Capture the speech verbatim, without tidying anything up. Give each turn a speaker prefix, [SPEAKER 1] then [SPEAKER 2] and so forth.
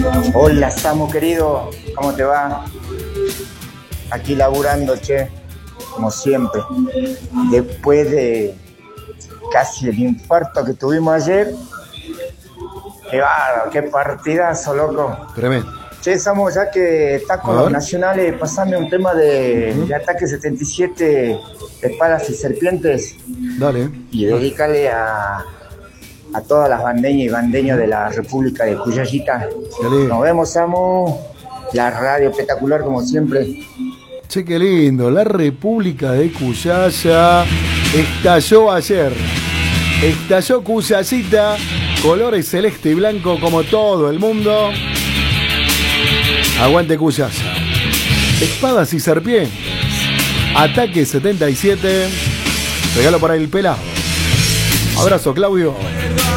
[SPEAKER 1] Hola Samu querido, ¿cómo te va? Aquí laburando, che, como siempre. Después de casi el infarto que tuvimos ayer. Qué bárbaro, qué partidazo, loco.
[SPEAKER 2] Tremendo.
[SPEAKER 1] Che, Samu, ya que estás con los nacionales, pasame un tema de, uh-huh. de Ataque setenta y siete, Espadas y Serpientes.
[SPEAKER 2] Dale.
[SPEAKER 1] Y dedícale a, a todas las bandeñas y bandeños de la República de Cuyayita. Dale. Nos vemos, Samu. La radio espectacular, como siempre.
[SPEAKER 2] Che, qué lindo. La República de Cuyaya estalló ayer. Estalló Cuyayita. Colores celeste y blanco como todo el mundo. Aguante Cuyaya. Espadas y serpientes. Ataque setenta y siete. Regalo para el pelado. Abrazo, Claudio.